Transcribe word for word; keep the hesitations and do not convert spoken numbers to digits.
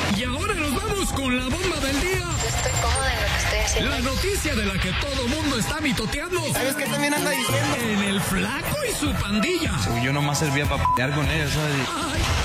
Y ahora nos vamos con la bomba del día. Estoy cómoda en lo que estoy haciendo. La noticia de la que todo mundo está mitoteando. ¿Sabes qué también anda diciendo? En el Flaco y su pandilla. Según yo nomás servía para pelear con ellos, ¿sabes? Ay,